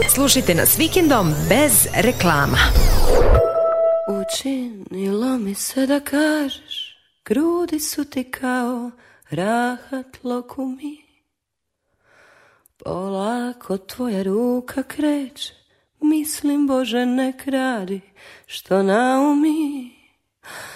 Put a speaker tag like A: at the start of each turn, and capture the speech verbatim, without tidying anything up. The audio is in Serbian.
A: Slušajte nas vikendom bez reklama.
B: Učinilo mi se da kažeš, grudi su ti kao rahat lokumi. Polako tvoja ruka kreće, mislim Bože nek radi što naumi.